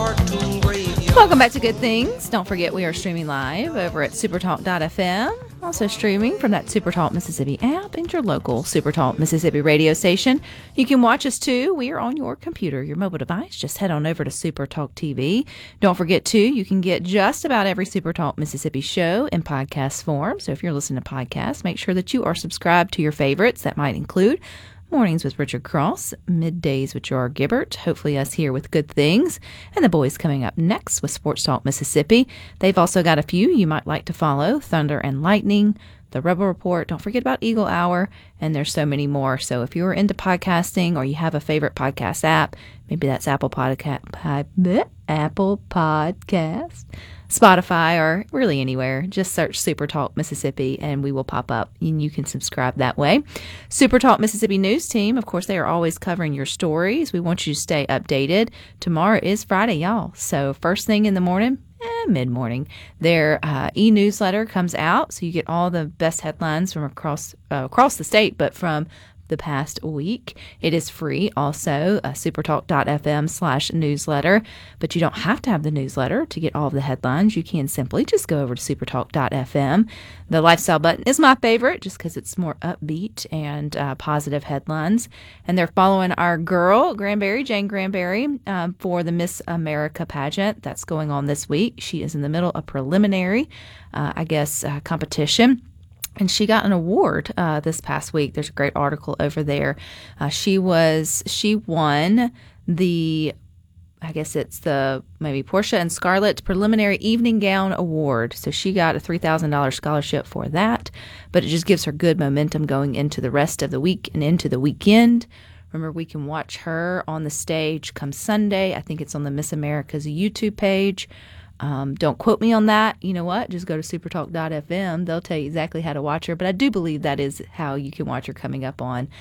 cartoon graveyard. Welcome back to Good Things. Don't forget we are streaming live over at supertalk.fm. Also streaming from that Supertalk Mississippi app and your local Supertalk Mississippi radio station. You can watch us too. We are on your computer, your mobile device. Just head on over to Supertalk TV. Don't forget too, you can get just about every Supertalk Mississippi show in podcast form. So if you're listening to podcasts, make sure that you are subscribed to your favorites. That might include Mornings with Richard Cross, Middays with Gerard Gibbert, hopefully us here with Good Things, and the boys coming up next with Sports Talk Mississippi. They've also got a few you might like to follow, Thunder and Lightning, The Rebel Report, don't forget about Eagle Hour, and there's so many more. So if you're into podcasting or you have a favorite podcast app, maybe that's Apple Podcast, Spotify, or really anywhere, just search Super Talk Mississippi and we will pop up and you can subscribe that way. Super Talk Mississippi News Team, of course, they are always covering your stories. We want you to stay updated. Tomorrow is Friday, y'all. So first thing in the morning, mid-morning, their e-newsletter comes out. So you get all the best headlines from across the state, but from the past week. It is free also, supertalk.fm/newsletter, but you don't have to have the newsletter to get all of the headlines. You can simply just go over to supertalk.fm. The lifestyle button is my favorite just because it's more upbeat and positive headlines. And they're following our girl, Jane Granberry, for the Miss America pageant that's going on this week. She is in the middle of preliminary, competition. And she got an award this past week. There's a great article over there. She won the, I guess it's the maybe Portia and Scarlett Preliminary Evening Gown Award. So she got a $3,000 scholarship for that. But it just gives her good momentum going into the rest of the week and into the weekend. Remember, we can watch her on the stage come Sunday. I think it's on the Miss America's YouTube page. Don't quote me on that. You know what? Just go to supertalk.fm. They'll tell you exactly how to watch her. But I do believe that is how you can watch her coming up on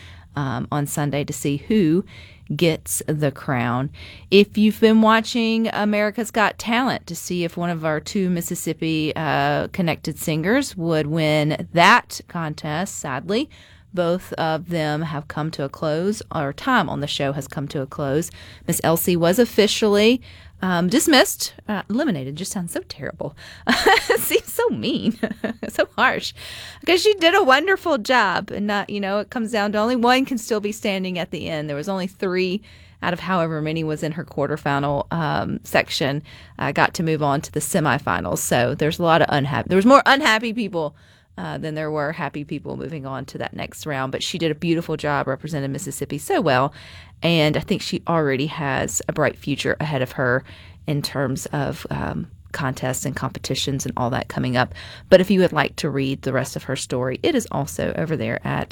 Sunday to see who gets the crown. If you've been watching America's Got Talent to see if one of our two Mississippi connected singers would win that contest, sadly, both of them have come to a close. Our time on the show has come to a close. Miss Elsie was officially dismissed, eliminated. Just sounds so terrible. It seems so mean, so harsh. Because she did a wonderful job, and it comes down to only one can still be standing at the end. There was only 3 out of however many was in her quarterfinal section. Got to move on to the semifinals. So there's a lot of unhappy. There was more unhappy people than there were happy people moving on to that next round. But she did a beautiful job representing Mississippi so well. And I think she already has a bright future ahead of her in terms of contests and competitions and all that coming up. But if you would like to read the rest of her story, it is also over there at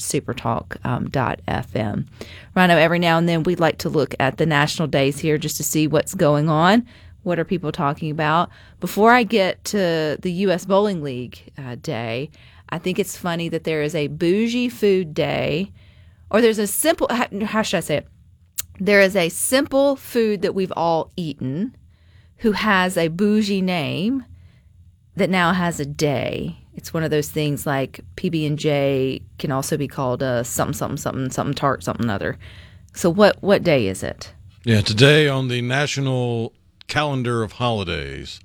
supertalk.fm. Rhino, every now and then we'd like to look at the national days here just to see what's going on. What are people talking about? Before I get to the U.S. Bowling League Day, I think it's funny that there is a bougie food day, or there's a simple, how should I say it? There is a simple food that we've all eaten who has a bougie name that now has a day. It's one of those things like PB&J can also be called a something tart, something other. So what day is it? Yeah, today on the national calendar of holidays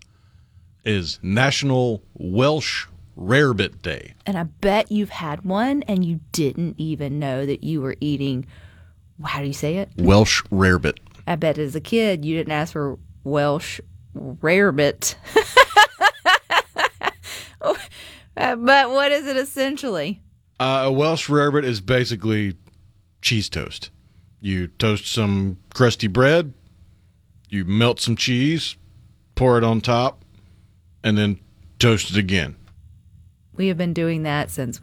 is National Welsh Rarebit Day. And I bet you've had one and you didn't even know that you were eating, how do you say it? Welsh Rarebit. I bet as a kid you didn't ask for Welsh Rarebit. But what is it essentially? A Welsh Rarebit is basically cheese toast. You toast some crusty bread, you melt some cheese, pour it on top, and then toast it again. We have been doing that since,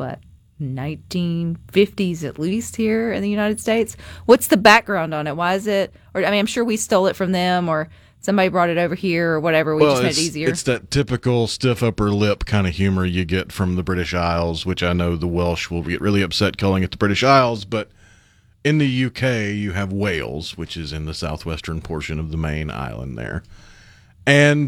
1950s at least here in the United States. What's the background on it? Why is it, I'm sure we stole it from them or somebody brought it over here or whatever. We just made it easier. It's that typical stiff upper lip kind of humor you get from the British Isles, which I know the Welsh will get really upset calling it the British Isles, but in the UK, you have Wales, which is in the southwestern portion of the main island there. And